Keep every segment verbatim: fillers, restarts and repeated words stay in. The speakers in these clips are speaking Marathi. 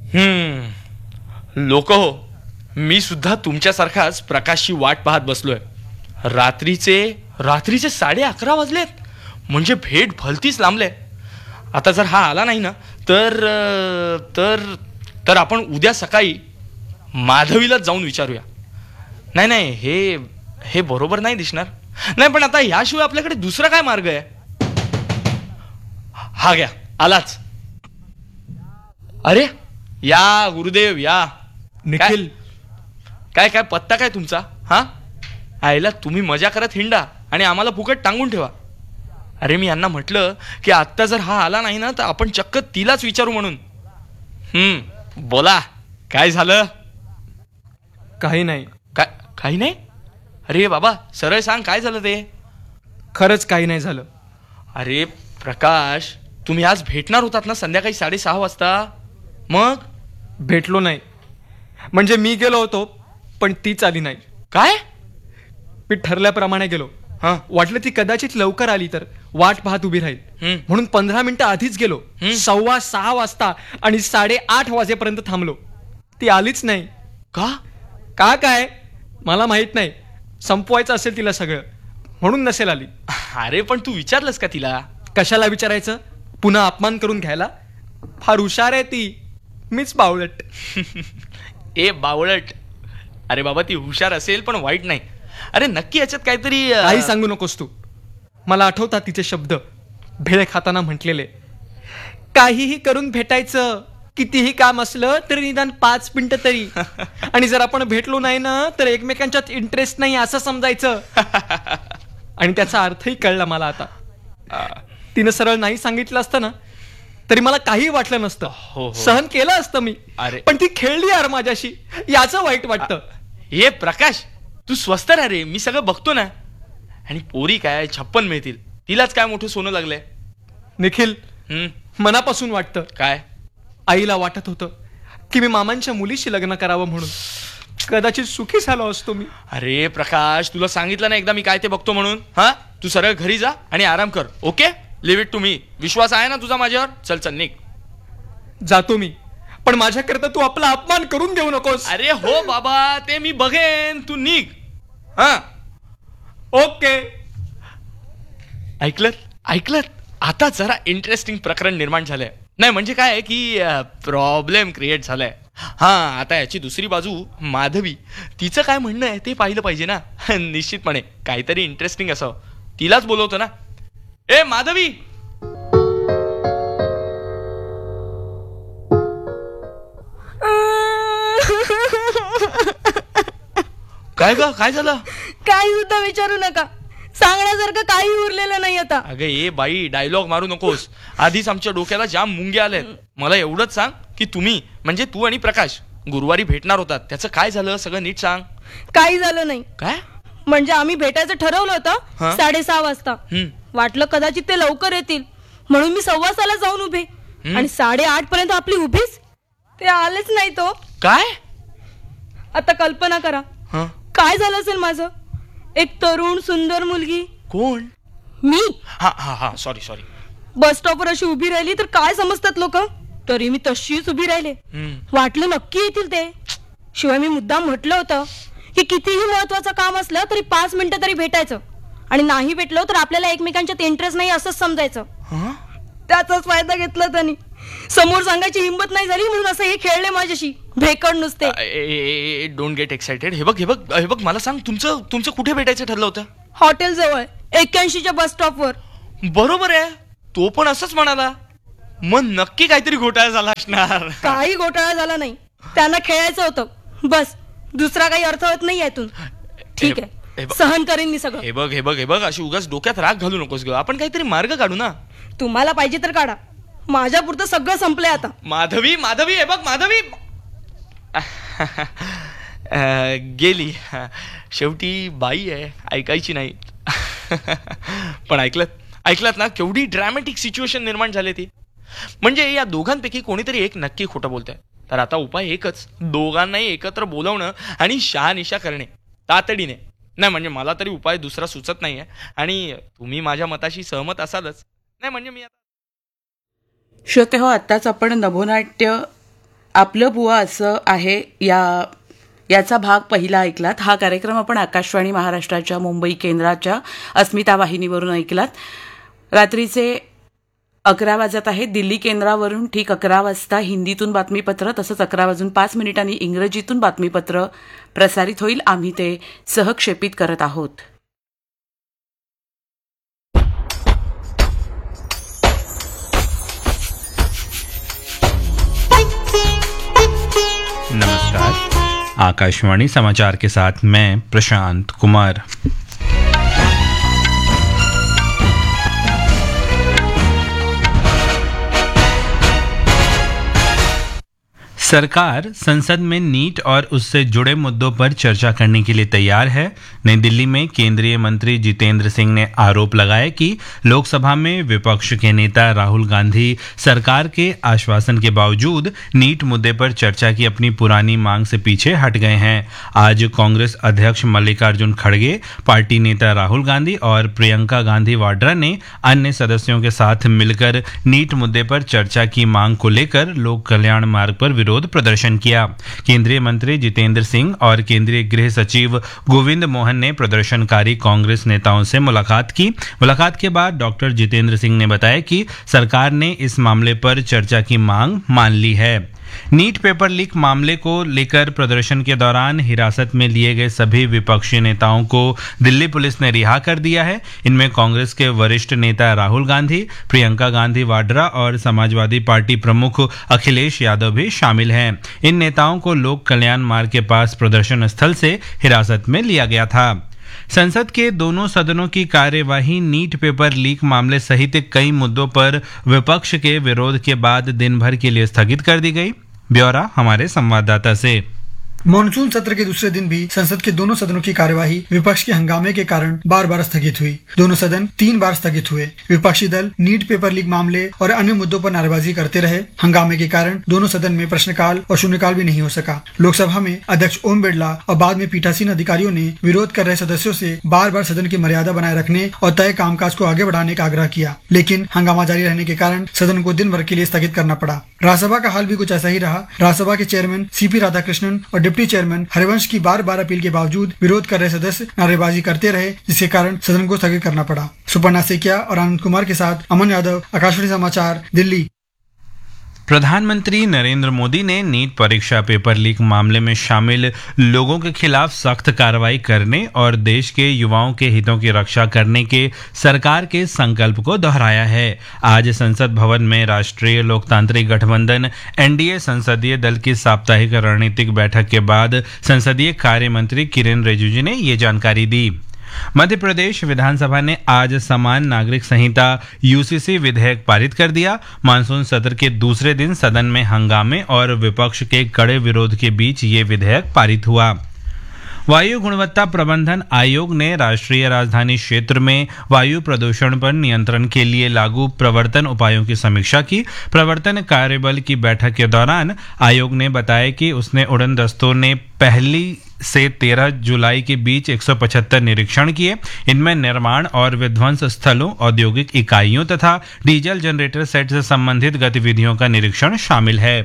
हम्म लोक हो, मी सुद्धा तुमच्यासारखाच प्रकाशची वाट पाहत बसलोय. रात्रीचे रात्रीचे साडे अकरा वाजलेत, म्हणजे भेट भलतीच लांबले. आता जर हा आला नाही ना तर तर तर आपण उद्या सकाळी माधवीलाच जाऊन विचारूया. नाही नाही हे हे बरोबर नाही दिसणार. नाही पण आता ह्याशिवाय आपल्याकडे दुसरा काय मार्ग आहे? हा घ्या, आलाच. अरे या गुरुदेव या. निखिल, काय काय पत्ता काय तुमचा? हा आईला तुम्ही मजा करत हिंडा आणि आम्हाला फुकट टांगून ठेवा. अरे मी यांना म्हटलं की आत्ता जर हा आला नाही ना तर आपण चक्क तिलाच विचारू म्हणून. हम्म बोला, काय झालं? काही नाही. काय काही नाही? अरे बाबा सरळ सांग, काय झालं ते? खरंच काही नाही झालं. अरे प्रकाश, तुम्ही आज भेटणार होतात ना संध्याकाळी साडेसहा वाजता? मग भेटलो नाही. म्हणजे मी गेलो होतो पण तीच आली नाही. काय? मी ठरल्याप्रमाणे गेलो. हां वाटलं ती कदाचित लवकर आली तर वाट पाहत उभी राहील हम्म. म्हणून पंधरा मिनिटं आधीच गेलो. हम्म. सव्वा सहा वाजता आणि साडेआठ वाजेपर्यंत थांबलो. ती आलीच नाही. का? का काय मला माहित नाही. संपवायचं असेल तिला सगळं म्हणून नसेल आली. अरे पण तू विचारलंस का तिला? कशाला विचारायचं? पुन्हा अपमान करून घ्यायला? फार हुशार आहे ती, मीच बावळट. ए बावळट, अरे बाबा ती हुशार असेल पण वाईट नाही. अरे नक्की याच्यात काहीतरी अं, काही सांगू नकोस तू. मला आठवतात तिचे शब्द, भेळ खाताना म्हटलेले, काहीही करून भेटायचं, कितीही काम असलं तरी निदान पाच मिनिटं तरी. आणि जर आपण भेटलो नाही ना तर एकमेकांच्यात इंटरेस्ट नाही असं समजायचं. आणि त्याचा अर्थही कळला मला आता. तिनं सरळ नाही सांगितलं असतं ना तरी मला काही वाटलं नसतं. हो, हो. सहन केलं असतं मी. अरे. पण ती खेळली यार माझ्याशी, याचं वाईट वाटतं. हे प्रकाश, तू स्वस्त राहा रे, मी सगळं बघतो ना. आणि पोरी काय छप्पन मिळतील, तिलाच काय मोठं सोनं लागलंय. निखिल, हम्म मनापासून वाटतं. काय? आईला वाटत होतं की मी मामांच्या मुलीशी लग्न करावं म्हणून. कदाचित सुखी झालो असतो मी. अरे प्रकाश, तुला सांगितलं ना एकदा मी काय ते बघतो म्हणून. हा तू सरळ घरी जा आणि आराम कर. Okay, leave it to me. विश्वास आहे ना तुझा माझ्यावर? चल चल निघ. जातो मी, पण माझ्याकरता तू आपला अपमान करून घेऊ नकोस. अरे हो बाबा, ते मी बघेन, तू निघ. हा ओके. ऐकलत ऐकलत आता जरा इंटरेस्टिंग प्रकरण निर्माण झालंय. नाही म्हणजे काय आहे की प्रॉब्लेम क्रिएट झालाय. हा आता याची दुसरी बाजू माधवी, तिचं काय म्हणणं आहे ते पाहिलं पाहिजे ना. निश्चितपणे काहीतरी इंटरेस्टिंग असावं. तिलाच बोलवतो ना. ए माधवी, काय ग, काय झालं? काही सुद्धा विचारू नका, सांगण्यासारखं काही उरलेलं नाही आता. अगं ए बाई, डायलॉग मारू नकोस. आधीच आमच्या डोक्याला जाम मुंग्या आल्यात. मला एवढंच सांग की तुम्ही म्हणजे तू आणि प्रकाश गुरुवारी भेटणार होतात, त्याचं काय झालं सगळं नीट सांग. काही झालं नाही. काय? म्हणजे आम्ही भेटायचं ठरवलं हा? होतं साडेसहा वाजता. हम्म. वाटलं कदाचित ते लवकर येतील म्हणून मी सव्वा सहाला जाऊन उभे, आणि साडेआठ पर्यंत आपली उभीच, ते आलेच नाही. तो काय? आता कल्पना करा हं? काय झालं असेल माझं. एक तरुण सुंदर मुलगी, कोण? मी हा हा हा सॉरी सॉरी बस स्टॉपवर अशी उभी राहिली तर काय समजतात लोक, तरी मी तशीच उभी राहिले. वाटलं नक्की येतील ते. शिवाय मी मुद्दाम म्हटलं होतं की कितीही महत्वाचं काम असलं तरी पाच मिनिटं तरी भेटायचं, आणि नाही भेटलो तर आपल्याला एकमेकांच्यात इंटरेस्ट नाही असंच समजायचं. त्याचाच फायदा घेतला त्यांनी. समोर सांगायची हिंमत नाही झाली म्हणून असं हे खेळले माझ्याशी, भेकड नुसते. Don't get excited. हे बघ हे बघ हे बघ मला सांग, तुमचं तुमचं कुठे भेटायचं ठरलं होतं? हॉटेल जवळ एक्क्याऐंशीच्या बस स्टॉपवर. बरोबर आहे, तो पण असंच म्हणाला. मग नक्की काहीतरी घोटाळा झाला असणार. काही घोटाळा झाला नाही, त्यांना खेळायचं होतं बस, दुसरा काही अर्थ होत नाही यातून. ठीक आहे, सहन करेन मी सगळं. हे बघ हे बघ हे बघ अशी उगाच डोक्यात राग घालू नकोस ग. आपण काहीतरी मार्ग काढू ना. तुम्हाला पाहिजे तर काढा, माझ्या पुरतं सगळं संपलंय आता. माधवी माधवी हे बघ माधवी. गेली शेवटी. बाई आहे, ऐकायची नाही. पण ऐकलत ऐकलात ना केवढी ड्रॅमॅटिक सिच्युएशन निर्माण झाली ती. म्हणजे या दोघांपैकी कोणीतरी एक नक्की खोटं बोलतंय. तर आता उपाय एकच, दोघांनाही एकत्र बोलवणं आणि शहानिशा करणे तातडीने. नाही म्हणजे मला तरी उपाय दुसरा सुचत नाहीये, आणि तुम्ही माझ्या मताशी सहमत असालच. नाही म्हणजे मी आता श्रोते हो, आत्ताच आपण नभोनाट्य आपलं बुवा असं आहे या याचा भाग पहिला ऐकलात. हा कार्यक्रम आपण आकाशवाणी महाराष्ट्राच्या मुंबई केंद्राच्या अस्मिता वाहिनीवरून ऐकलात. रात्रीचे अकरा वाजत आहे. दिल्ली केंद्रावरून ठीक अकरा वाजता हिंदीतून बातमीपत्र तसंच अकरा वाजून पाच मिनिटांनी इंग्रजीतून बातमीपत्र प्रसारित होईल. आम्ही ते सहक्षेपित करत आहोत. नमस्कार, आकाशवाणी समाचार के साथ मैं प्रशांत कुमार. सरकार संसद में नीट और उससे जुड़े मुद्दों पर चर्चा करने के लिए तैयार है. नई दिल्ली में केंद्रीय मंत्री जितेंद्र सिंह ने आरोप लगाया कि लोकसभा में विपक्ष के नेता राहुल गांधी सरकार के आश्वासन के बावजूद नीट मुद्दे पर चर्चा की अपनी पुरानी मांग से पीछे हट गए हैं. आज कांग्रेस अध्यक्ष मल्लिकार्जुन खड़गे, पार्टी नेता राहुल गांधी और प्रियंका गांधी वाड्रा ने अन्य सदस्यों के साथ मिलकर नीट मुद्दे पर चर्चा की मांग को लेकर लोक कल्याण मार्ग पर विरोध प्रदर्शन किया. केंद्रीय मंत्री जितेंद्र सिंह और केंद्रीय गृह सचिव गोविंद मोहन ने प्रदर्शनकारी कांग्रेस नेताओं से मुलाकात की. मुलाकात के बाद डॉक्टर जितेंद्र सिंह ने बताया कि सरकार ने इस मामले पर चर्चा की मांग मान ली है. नीट पेपर लीक मामले को लेकर प्रदर्शन के दौरान हिरासत में लिए गए सभी विपक्षी नेताओं को दिल्ली पुलिस ने रिहा कर दिया है. इनमें कांग्रेस के वरिष्ठ नेता राहुल गांधी, प्रियंका गांधी वाड्रा और समाजवादी पार्टी प्रमुख अखिलेश यादव भी शामिल हैं. इन नेताओं को लोक कल्याण मार्ग के पास प्रदर्शन स्थल से हिरासत में लिया गया था. संसद के दोनों सदनों की कार्यवाही नीट पेपर लीक मामले सहित कई मुद्दों पर विपक्ष के विरोध के बाद दिन भर के लिए स्थगित कर दी गई. ब्यौरा हमारे संवाददाता से. मॉनसून सत्र के दूसरे दिन भी संसद के दोनों सदनों की कार्यवाही विपक्ष के हंगामे के कारण बार बार स्थगित हुई. दोनों सदन तीन बार स्थगित हुए. विपक्षी दल नीट पेपर लीक मामले और अन्य मुद्दों पर नारेबाजी करते रहे. हंगामे के कारण दोनों सदन में प्रश्नकाल और शून्यकाल भी नहीं हो सका. लोकसभा में अध्यक्ष ओम बिरला और बाद में पीठासीन अधिकारियों ने विरोध कर रहे सदस्यों से बार बार सदन की मर्यादा बनाए रखने और तय कामकाज को आगे बढ़ाने का आग्रह किया, लेकिन हंगामा जारी रहने के कारण सदन को दिन भर के लिए स्थगित करना पड़ा. राज्यसभा का हाल भी कुछ ऐसा ही रहा. राज्यसभा के चेयरमैन सीपी राधाकृष्णन और डिप्टी चेयरमैन हरिवंश की बार बार अपील के बावजूद विरोध कर रहे सदस्य नारेबाजी करते रहे, जिसके कारण सदन को स्थगित करना पड़ा. सुपर्णा सेकिया और आनंद कुमार के साथ अमन यादव, आकाशवाणी समाचार, दिल्ली. प्रधानमंत्री नरेंद्र मोदी ने नीट परीक्षा पेपर लीक मामले में शामिल लोगों के खिलाफ सख्त कार्रवाई करने और देश के युवाओं के हितों की रक्षा करने के सरकार के संकल्प को दोहराया है. आज संसद भवन में राष्ट्रीय लोकतांत्रिक गठबंधन एनडीए संसदीय दल की साप्ताहिक रणनीतिक बैठक के बाद संसदीय कार्य मंत्री किरेन रिजिजू ने ये जानकारी दी. मध्य प्रदेश विधानसभा ने आज समान नागरिक संहिता यूसीसी विधेयक पारित कर दिया. मानसून सत्र के दूसरे दिन सदन में हंगामे और विपक्ष के कड़े विरोध के बीच ये विधेयक पारित हुआ. वायु गुणवत्ता प्रबंधन आयोग ने राष्ट्रीय राजधानी क्षेत्र में वायु प्रदूषण पर नियंत्रण के लिए लागू प्रवर्तन उपायों की समीक्षा की. प्रवर्तन कार्यबल की बैठक के दौरान आयोग ने बताया कि उसने उड़न दस्तों ने पहली से तेरह जुलाई के बीच एक सौ पचहत्तर निरीक्षण किए. इनमें निर्माण और विध्वंस स्थलों, औद्योगिक इकाइयों तथा डीजल जनरेटर सेट से संबंधित गतिविधियों का निरीक्षण शामिल है.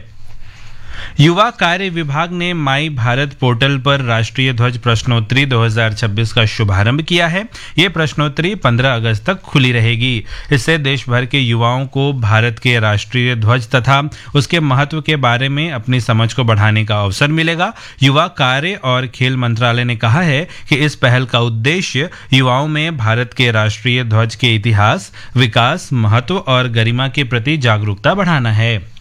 युवा कार्य विभाग ने माई भारत पोर्टल पर राष्ट्रीय ध्वज प्रश्नोत्तरी दो हज़ार छब्बीस का शुभारंभ किया है. ये प्रश्नोत्तरी पंद्रह अगस्त तक खुली रहेगी. इससे देश भर के युवाओं को भारत के राष्ट्रीय ध्वज तथा उसके महत्व के बारे में अपनी समझ को बढ़ाने का अवसर मिलेगा. युवा कार्य और खेल मंत्रालय ने कहा है कि इस पहल का उद्देश्य युवाओं में भारत के राष्ट्रीय ध्वज के इतिहास, विकास, महत्व और गरिमा के प्रति जागरूकता बढ़ाना है.